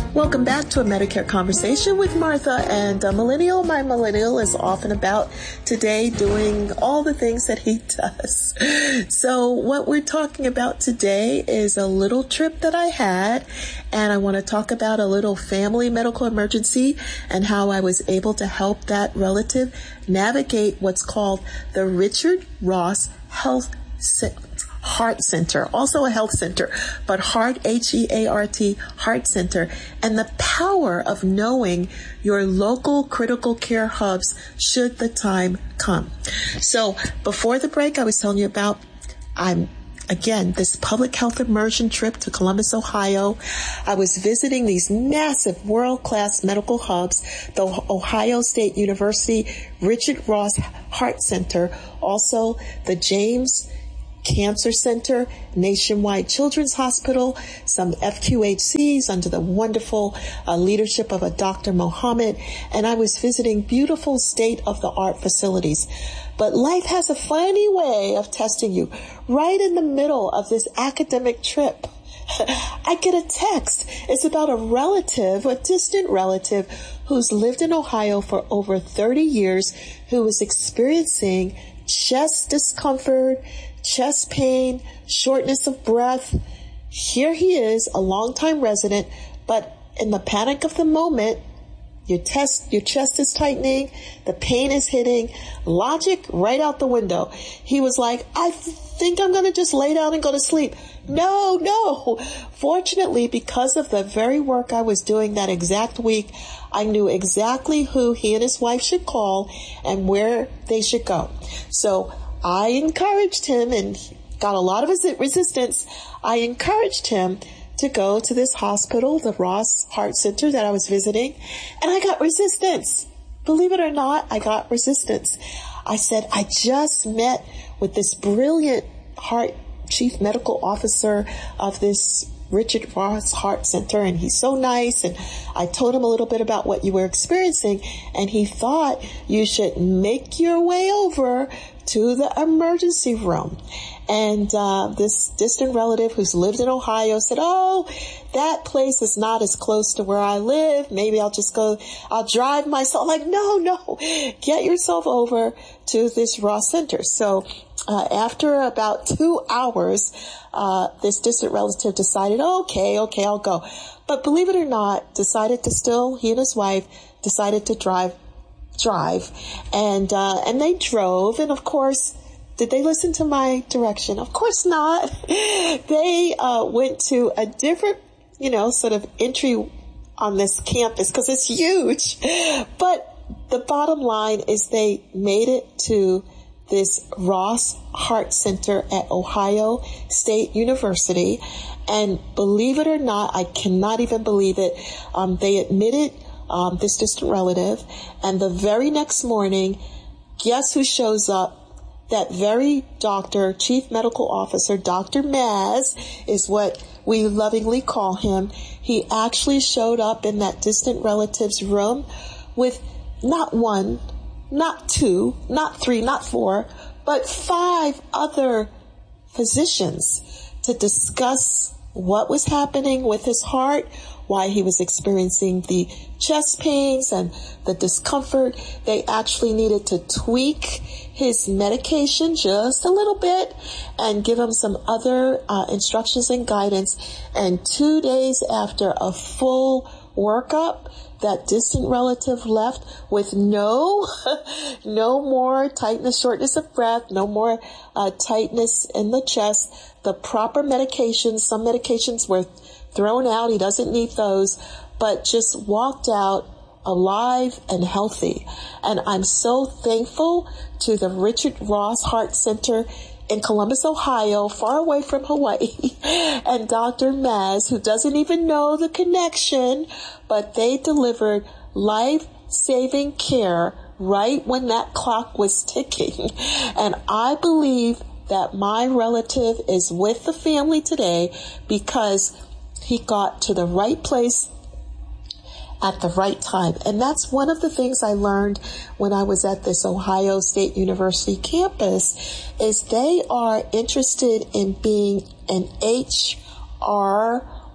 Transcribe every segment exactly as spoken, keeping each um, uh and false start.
Welcome back to a Medicare Conversation with Martha and a millennial. My millennial is off and about today doing all the things that he does. So what we're talking about today is a little trip that I had, and I want to talk about a little family medical emergency and how I was able to help that relative navigate what's called the Richard Ross Health Center. Heart Center, also a health center, but Heart, H E A R T, Heart Center, and the power of knowing your local critical care hubs should the time come. So before the break, I was telling you about, I'm Again, this public health immersion trip to Columbus, Ohio. I was visiting these massive world-class medical hubs, the Ohio State University Richard Ross Heart Center, also the James Cancer Center, Nationwide Children's Hospital, some F Q H Cs under the wonderful uh, leadership of a Doctor Mohammed, and I was visiting beautiful state-of-the-art facilities. But life has a funny way of testing you. Right in the middle of this academic trip, I get a text. It's about a relative, a distant relative, who's lived in Ohio for over thirty years, who was experiencing chest discomfort, chest pain, shortness of breath. Here he is, a longtime resident, but in the panic of the moment, your chest, your chest is tightening, the pain is hitting, logic right out the window. He was like, I think I'm going to just lay down and go to sleep. No, no. Fortunately, because of the very work I was doing that exact week, I knew exactly who he and his wife should call and where they should go. So I encouraged him, and got a lot of resistance. I encouraged him to go to this hospital, the Ross Heart Center that I was visiting, and I got resistance. Believe it or not, I got resistance. I said, I just met with this brilliant heart chief medical officer of this Richard Ross Heart Center, and he's so nice, and I told him a little bit about what you were experiencing, and he thought you should make your way over to the emergency room. And uh this distant relative who's lived in Ohio said, oh, that place is not as close to where I live. Maybe I'll just go, I'll drive myself. Like, no, no, get yourself over to this Ross Center. So uh after about two hours, uh this distant relative decided, okay, okay, I'll go. But believe it or not, decided to still, he and his wife decided to drive drive and uh and they drove, and of course, did they listen to my direction? Of course not. They uh went to a different, you know, sort of entry on this campus because it's huge. But the bottom line is they made it to this Ross Heart Center at Ohio State University, and believe it or not, I cannot even believe it, um they admitted Um, this distant relative, and the very next morning, guess who shows up? That very doctor, chief medical officer, Doctor Maz is what we lovingly call him. He actually showed up in that distant relative's room with not one, not two, not three, not four, but five other physicians to discuss what was happening with his heart, why he was experiencing the chest pains and the discomfort. They actually needed to tweak his medication just a little bit and give him some other uh, instructions and guidance. And two days after a full workup, that distant relative left with no, no more tightness, shortness of breath, no more uh, tightness in the chest, the proper medications. Some medications were thrown out. He doesn't need those, but just walked out alive and healthy. And I'm so thankful to the Richard Ross Heart Center in Columbus, Ohio, far away from Hawaii, and Doctor Maz, who doesn't even know the connection, but they delivered life-saving care right when that clock was ticking. And I believe that my relative is with the family today because he got to the right place at the right time. And that's one of the things I learned when I was at this Ohio State University campus, is they are interested in being an H R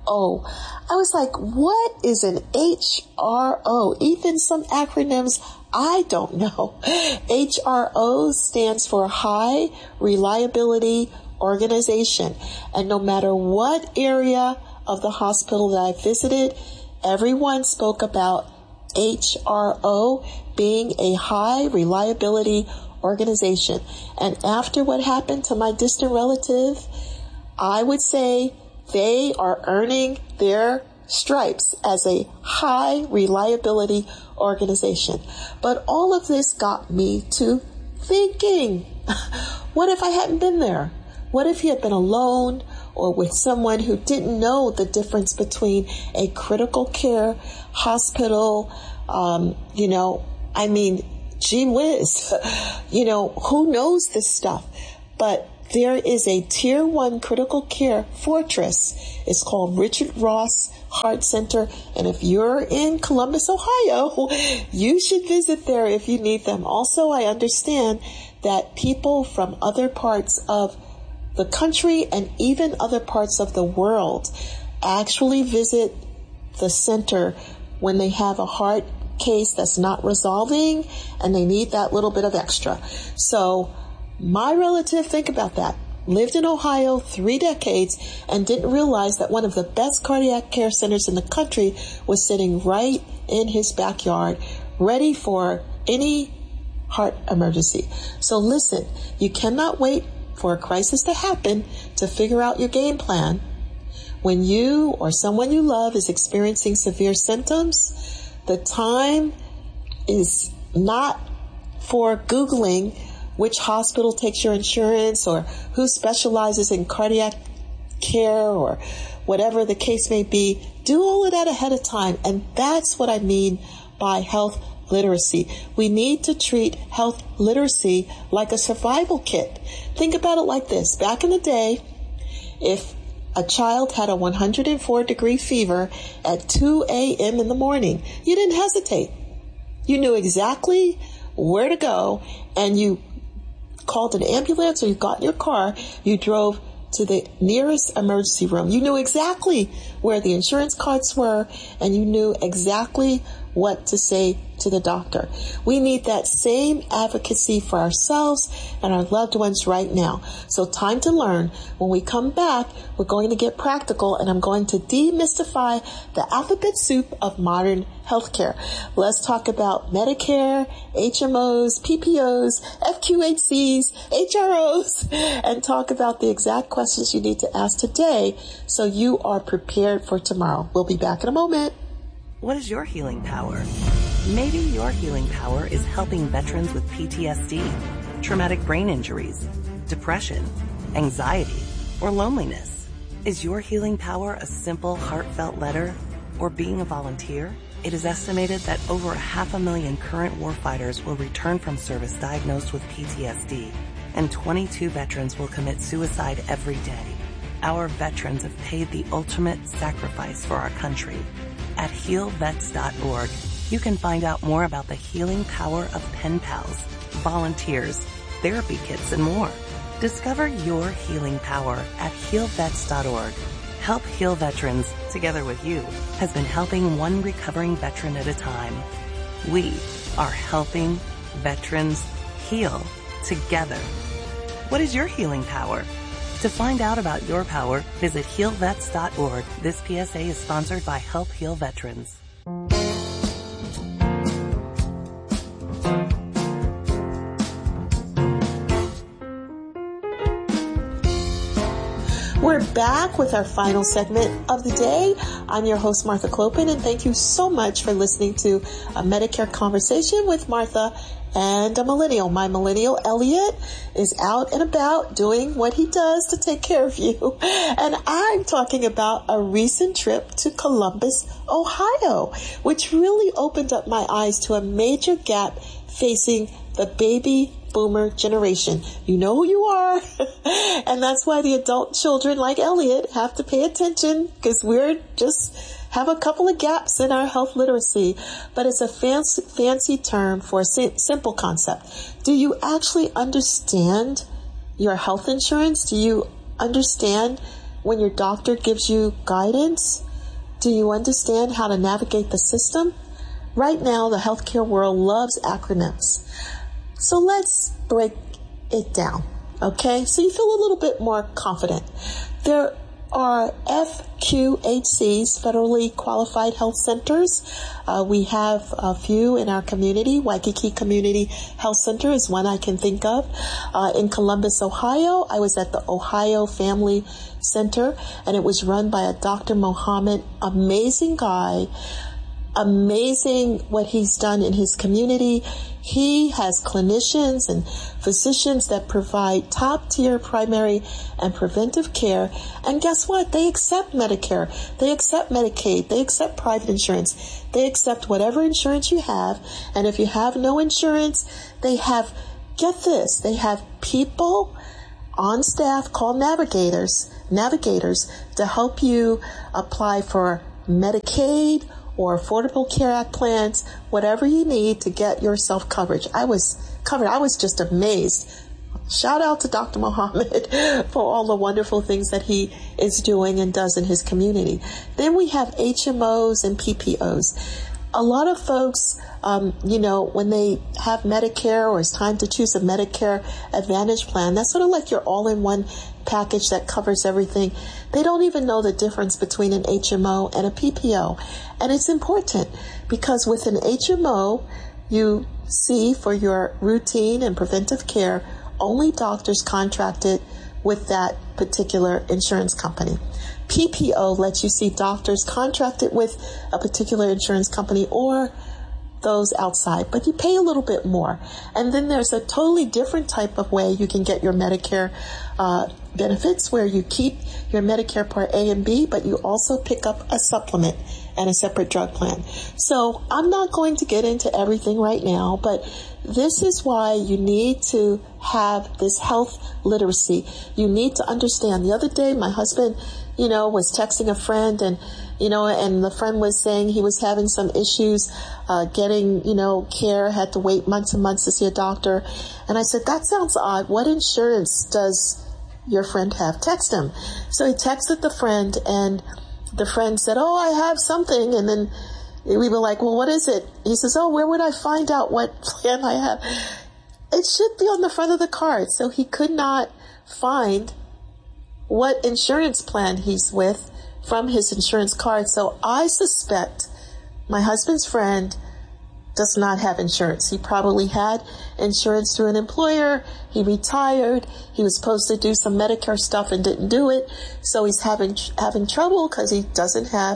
O. I was like, what is an H R O? Even some acronyms I don't know. H R O stands for High Reliability Organization. And no matter what area of the hospital that I visited, everyone spoke about H R O being a high reliability organization. And after what happened to my distant relative, I would say they are earning their stripes as a high reliability organization. But all of this got me to thinking, what if I hadn't been there? What if he had been alone or with someone who didn't know the difference between a critical care hospital, um, you know, I mean, gee whiz, you know, who knows this stuff? But there is a tier one critical care fortress. It's called Richard Ross Heart Center. And if you're in Columbus, Ohio, you should visit there if you need them. Also, I understand that people from other parts of the country and even other parts of the world actually visit the center when they have a heart case that's not resolving and they need that little bit of extra. So my relative, think about that, lived in Ohio three decades and didn't realize that one of the best cardiac care centers in the country was sitting right in his backyard, ready for any heart emergency. So listen, you cannot wait for a crisis to happen to figure out your game plan. When you or someone you love is experiencing severe symptoms, the time is not for Googling which hospital takes your insurance or who specializes in cardiac care or whatever the case may be. Do all of that ahead of time. And that's what I mean by health literacy. We need to treat health literacy like a survival kit. Think about it like this. Back in the day, if a child had a one hundred four degree fever at two a.m. in the morning, you didn't hesitate. You knew exactly where to go, and you called an ambulance or you got in your car, you drove to the nearest emergency room. You knew exactly where the insurance cards were, and you knew exactly what to say to the doctor. We need that same advocacy for ourselves and our loved ones right now. So time to learn. When we come back, we're going to get practical, and I'm going to demystify the alphabet soup of modern healthcare. Let's talk about Medicare, H M Os, P P Os, F Q H Cs, H R Os, and talk about the exact questions you need to ask today so you are prepared for tomorrow. We'll be back in a moment. What is your healing power? Maybe your healing power is helping veterans with P T S D, traumatic brain injuries, depression, anxiety, or loneliness. Is your healing power a simple, heartfelt letter or being a volunteer? It is estimated that over a half a million current warfighters will return from service diagnosed with P T S D, and twenty-two veterans will commit suicide every day. Our veterans have paid the ultimate sacrifice for our country. At heal vets dot org, you can find out more about the healing power of pen pals, volunteers, therapy kits, and more. Discover your healing power at heal vets dot org. Help Heal Veterans, together with you, has been helping one recovering veteran at a time. We are helping veterans heal together. What is your healing power? To find out about your power, visit heal vets dot org. This P S A is sponsored by Help Heal Veterans. We're back with our final segment of the day. I'm your host, Martha Clopin, and thank you so much for listening to a Medicare Conversation with Martha and a millennial. My millennial, Elliot, is out and about doing what he does to take care of you. And I'm talking about a recent trip to Columbus, Ohio, which really opened up my eyes to a major gap facing the baby boomer generation. You know who you are. And that's why the adult children like Elliot have to pay attention, because we're just have a couple of gaps in our health literacy. But it's a fancy, fancy term for a simple concept. Do you actually understand your health insurance? Do you understand when your doctor gives you guidance? Do you understand how to navigate the system? Right now, the healthcare world loves acronyms. So let's break it down, okay? So you feel a little bit more confident. There are F Q H Cs, Federally Qualified Health Centers. Uh, we have a few in our community. Waikiki Community Health Center is one I can think of. Uh, in Columbus, Ohio, I was at the Ohio Family Center, and it was run by a Doctor Mohammed, amazing guy. Amazing what he's done in his community. He has clinicians and physicians that provide top-tier primary and preventive care. And guess what? They accept Medicare. They accept Medicaid. They accept private insurance. They accept whatever insurance you have. And if you have no insurance, they have, get this, they have people on staff called navigators, navigators to help you apply for Medicaid or Affordable Care Act plans, whatever you need to get yourself coverage. I was covered. I was just amazed. Shout out to Doctor Mohammed for all the wonderful things that he is doing and does in his community. Then we have H M Os and P P Os. A lot of folks, um, you know, when they have Medicare or it's time to choose a Medicare Advantage plan, that's sort of like your all-in-one package that covers everything. They don't even know the difference between an H M O and a P P O. And it's important because with an H M O, you see for your routine and preventive care, only doctors contracted with that particular insurance company. P P O lets you see doctors contracted with a particular insurance company or those outside, but you pay a little bit more. And then there's a totally different type of way you can get your Medicare uh, benefits, where you keep your Medicare Part A and B, but you also pick up a supplement and a separate drug plan. So I'm not going to get into everything right now, but this is why you need to have this health literacy. You need to understand. The other day, my husband, you know, was texting a friend, and you know, and the friend was saying he was having some issues uh, getting, you know, care, had to wait months and months to see a doctor. And I said, that sounds odd. What insurance does your friend have? Text him. So he texted the friend, and the friend said, oh, I have something. And then we were like, well, what is it? He says, oh, where would I find out what plan I have? It should be on the front of the card. So he could not find what insurance plan he's with from his insurance card. So I suspect my husband's friend does not have insurance. He probably had insurance through an employer. He retired. He was supposed to do some Medicare stuff and didn't do it. So he's having having trouble because he doesn't have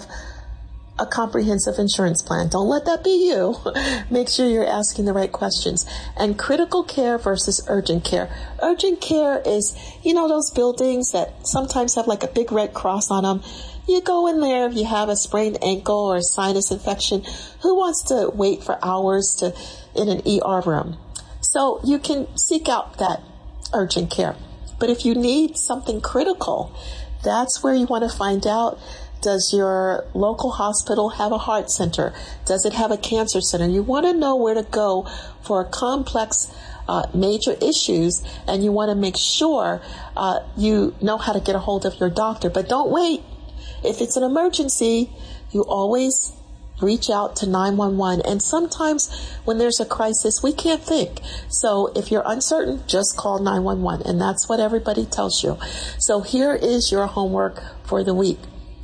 a comprehensive insurance plan. Don't let that be you. Make sure you're asking the right questions. And critical care versus urgent care. Urgent care is, you know, those buildings that sometimes have like a big red cross on them. You go in there if you have a sprained ankle or a sinus infection. Who wants to wait for hours to in an E R room? So you can seek out that urgent care. But if you need something critical, that's where you want to find out, does your local hospital have a heart center? Does it have a cancer center? You want to know where to go for complex uh, major issues, and you want to make sure uh, you know how to get a hold of your doctor. But don't wait. If it's an emergency, you always reach out to nine one one. And sometimes when there's a crisis, we can't think. So if you're uncertain, just call nine one one. And that's what everybody tells you. So here is your homework for the week.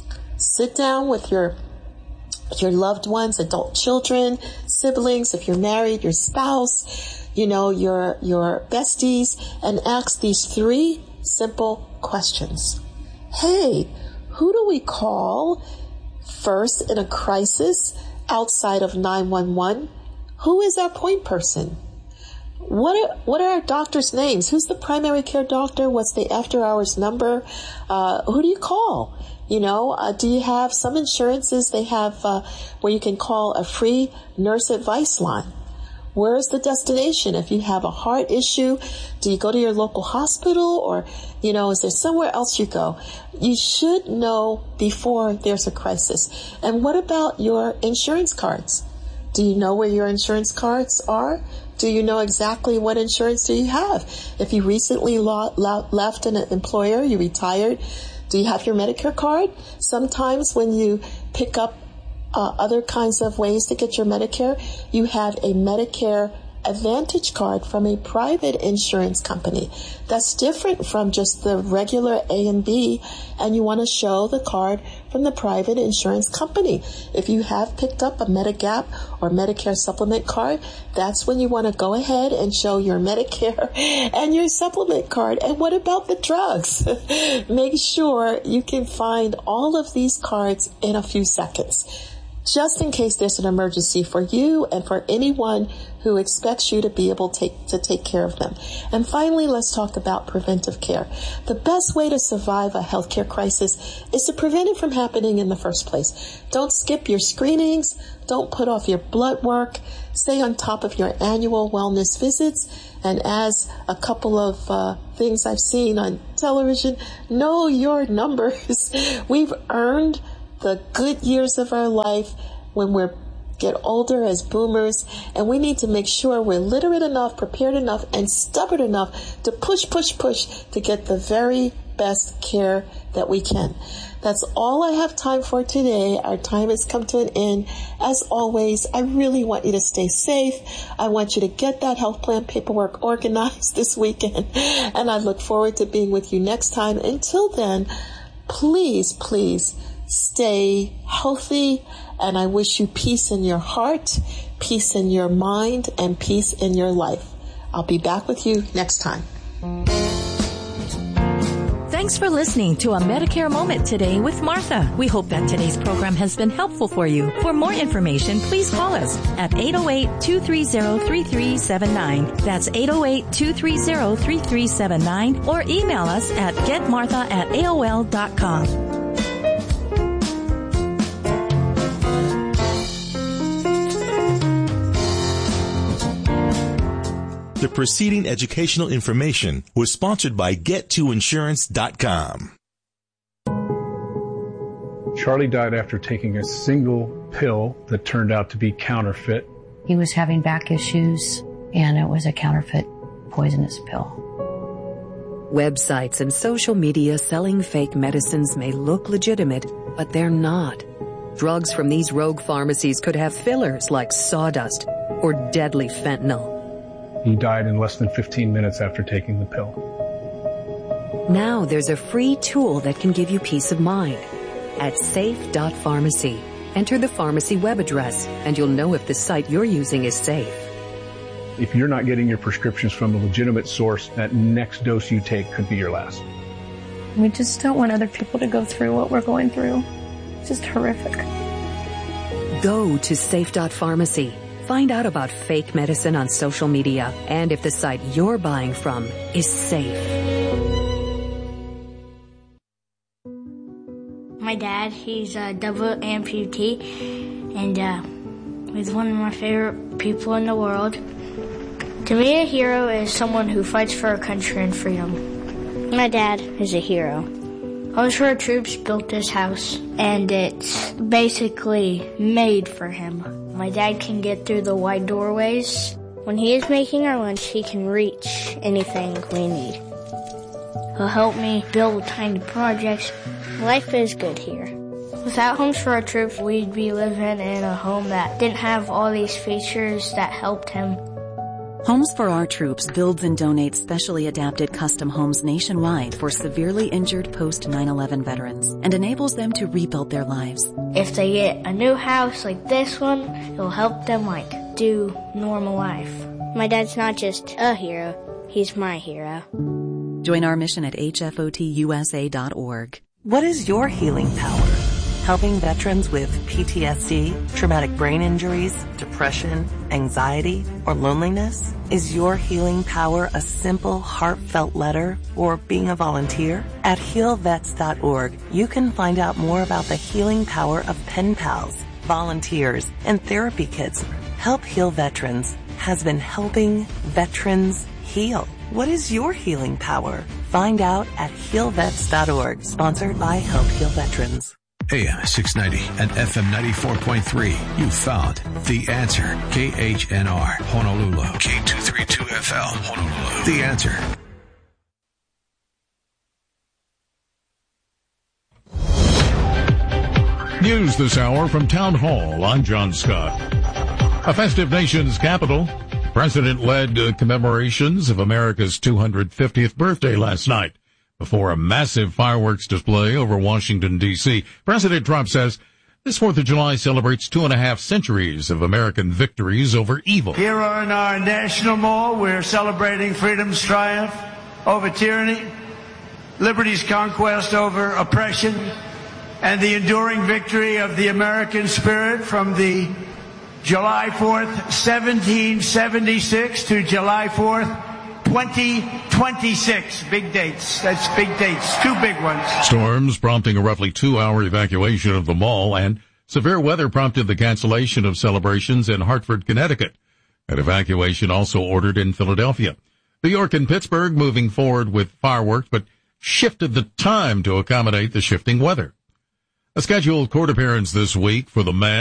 Sit down with your your loved ones, adult children, siblings, if you're married, your spouse, you know, your your besties, and ask these three simple questions. Hey, who do we call first in a crisis outside of nine one one? Who is our point person? What are, what are our doctors' names? Who's the primary care doctor? What's the after hours number? Uh, who do you call? You know, uh, do you have some insurances? They have uh, where you can call a free nurse advice line. Where is the destination? If you have a heart issue, do you go to your local hospital, or, you know, is there somewhere else you go? You should know before there's a crisis. And what about your insurance cards? Do you know where your insurance cards are? Do you know exactly what insurance do you have? If you recently lo- lo- left an employer, you retired, Do you have your Medicare card? Sometimes when you pick up uh, other kinds of ways to get your Medicare, you have a Medicare Advantage card from a private insurance company. That's different from just the regular A and B, and you want to show the card from the private insurance company. If you have picked up a Medigap or Medicare supplement card, that's when you want to go ahead and show your Medicare and your supplement card. And what about the drugs? Make sure you can find all of these cards in a few seconds, just in case there's an emergency for you and for anyone who expects you to be able to take, to take care of them. And finally, let's talk about preventive care. The best way to survive a healthcare crisis is to prevent it from happening in the first place. Don't skip your screenings. Don't put off your blood work. Stay on top of your annual wellness visits. And as a couple of uh, things I've seen on television, know your numbers. We've earned the good years of our life when we get older as boomers, and we need to make sure we're literate enough, prepared enough, and stubborn enough to push, push, push to get the very best care that we can. That's all I have time for today. Our time has come to an end. As always, I really want you to stay safe. I want you to get that health plan paperwork organized this weekend, and I look forward to being with you next time. Until then, please, please, stay healthy, and I wish you peace in your heart, peace in your mind, and peace in your life. I'll be back with you next time. Thanks for listening to A Medicare Moment today with Martha. We hope that today's program has been helpful for you. For more information, please call us at eight oh eight, two three zero, three three seven nine. That's eight oh eight, two three zero, three three seven nine, or email us at getmartha at A O L dot com. The preceding educational information was sponsored by get to insurance dot com. Charlie died after taking a single pill that turned out to be counterfeit. He was having back issues, and it was a counterfeit poisonous pill. Websites and social media selling fake medicines may look legitimate, but they're not. Drugs from these rogue pharmacies could have fillers like sawdust or deadly fentanyl. He died in less than fifteen minutes after taking the pill. Now there's a free tool that can give you peace of mind. At safe dot pharmacy, enter the pharmacy web address, and you'll know if the site you're using is safe. If you're not getting your prescriptions from a legitimate source, that next dose you take could be your last. We just don't want other people to go through what we're going through. It's just horrific. Go to safe dot pharmacy. Find out about fake medicine on social media and if the site you're buying from is safe. My dad, he's a double amputee, and uh, he's one of my favorite people in the world. To me, a hero is someone who fights for our country and freedom. My dad is a hero. Homes for Our Troops built this house, and it's basically made for him. My dad can get through the wide doorways. When he is making our lunch, he can reach anything we need. He'll help me build tiny projects. Life is good here. Without Homes for Our Troops, we'd be living in a home that didn't have all these features that helped him. Homes for Our Troops builds and donates specially adapted custom homes nationwide for severely injured post nine eleven veterans and enables them to rebuild their lives. If they get a new house like this one, it'll help them like do normal life. My dad's not just a hero, he's my hero. Join our mission at H F O T U S A dot org. What is your healing power? Helping veterans with P T S D, traumatic brain injuries, depression, anxiety, or loneliness? Is your healing power a simple, heartfelt letter or being a volunteer? At heal vets dot org, you can find out more about the healing power of pen pals, volunteers, and therapy kits. Help Heal Veterans has been helping veterans heal. What is your healing power? Find out at heal vets dot org, sponsored by Help Heal Veterans. A M six ninety and F M ninety-four point three. You found The Answer. K H N R, Honolulu. K two thirty-two F L, Honolulu. The Answer. News this hour from Town Hall. I'm John Scott. A festive nation's capital. President led uh, commemorations of America's two hundred fiftieth birthday last night before a massive fireworks display over Washington, D C President Trump says this fourth of July celebrates two and a half centuries of American victories over evil. Here on our National Mall, we're celebrating freedom's triumph over tyranny, liberty's conquest over oppression, and the enduring victory of the American spirit from the July fourth, seventeen seventy-six to July fourth, twenty twenty-six. Big dates. That's big dates. Two big ones. Storms prompting a roughly two-hour evacuation of the mall, and severe weather prompted the cancellation of celebrations in Hartford, Connecticut. An evacuation also ordered in Philadelphia. New York and Pittsburgh moving forward with fireworks, but shifted the time to accommodate the shifting weather. A scheduled court appearance this week for the man